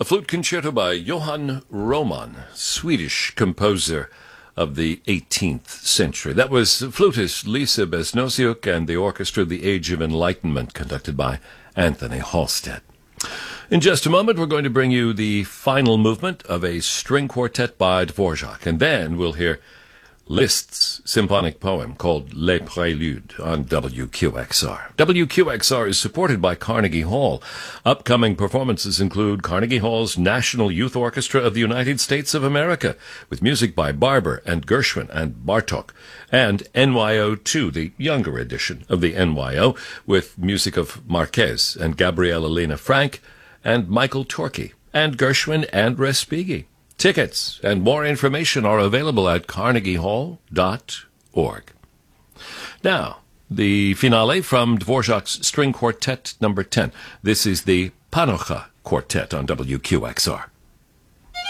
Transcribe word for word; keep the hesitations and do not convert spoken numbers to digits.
A flute concerto by Johann Roman, Swedish composer of the eighteenth century. That was flutist Lisa Besnosiuk and the orchestra The Age of Enlightenment, conducted by Anthony Halstead. In just a moment, we're going to bring you the final movement of a string quartet by Dvorak, and then we'll hear Liszt's symphonic poem called Les Préludes on W Q X R. W Q X R is supported by Carnegie Hall. Upcoming performances include Carnegie Hall's National Youth Orchestra of the United States of America, with music by Barber and Gershwin and Bartok, and N Y O two, the younger edition of the N Y O, with music of Marquez and Gabriela Lena Frank and Michael Torkey, and Gershwin and Respighi. Tickets and more information are available at carnegie hall dot org. Now, the finale from Dvorak's String Quartet number ten. This is the Panocha Quartet on W Q X R.